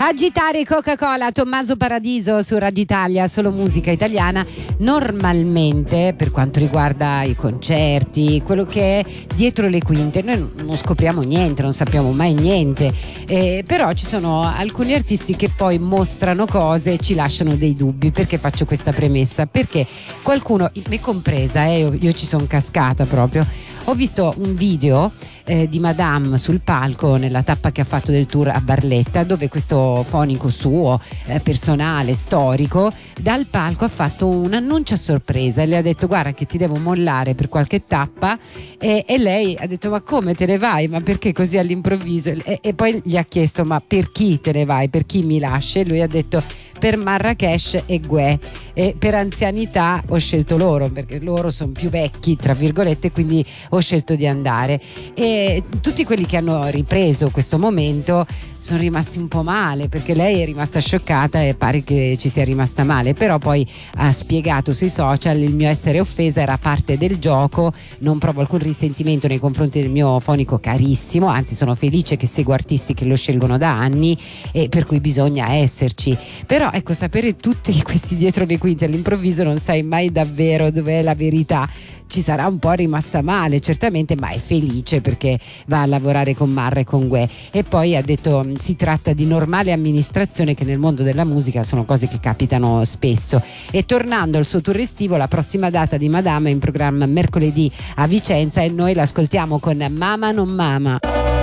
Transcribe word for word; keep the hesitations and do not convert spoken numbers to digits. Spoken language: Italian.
Agitare Coca-Cola, Tommaso Paradiso su Radio Italia, solo musica italiana. Normalmente, per quanto riguarda i concerti, quello che è dietro le quinte, noi non scopriamo niente, non sappiamo mai niente, eh, però ci sono alcuni artisti che poi mostrano cose e ci lasciano dei dubbi. Perché faccio questa premessa? Perché qualcuno, me compresa, eh, io, io ci sono cascata proprio, ho visto un video eh, di Madame sul palco nella tappa che ha fatto del tour a Barletta, dove questo fonico suo eh, personale, storico, dal palco ha fatto un annuncio a sorpresa e le ha detto: guarda che ti devo mollare per qualche tappa, e, e lei ha detto: ma come te ne vai? Ma perché così all'improvviso? E, e poi gli ha chiesto: ma per chi te ne vai? Per chi mi lasci? E lui ha detto: per Marrakesh e Guè, e per anzianità ho scelto loro, perché loro sono più vecchi tra virgolette, quindi ho scelto di andare. E tutti quelli che hanno ripreso questo momento sono rimasti un po' male, perché lei è rimasta scioccata e pare che ci sia rimasta male, però poi ha spiegato sui social: il mio essere offesa era parte del gioco, non provo alcun risentimento nei confronti del mio fonico carissimo, anzi sono felice che seguo artisti che lo scelgono da anni e per cui bisogna esserci. Però ecco, sapere tutti questi dietro le quinte all'improvviso non sai mai davvero dov'è la verità. Ci sarà un po' rimasta male certamente, ma è felice perché va a lavorare con Marra e con Guè. E poi ha detto: si tratta di normale amministrazione, che nel mondo della musica sono cose che capitano spesso. E tornando al suo tour estivo, la prossima data di Madame è in programma mercoledì a Vicenza e noi l'ascoltiamo con Mama non Mama.